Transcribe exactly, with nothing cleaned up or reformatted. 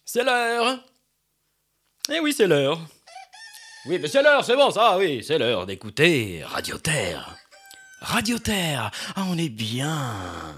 C'est l'heure. Eh oui, c'est l'heure. Oui, mais c'est l'heure, c'est bon, ça, oui, c'est l'heure d'écouter Radio Terre. Radio Terre, ah, on est bien.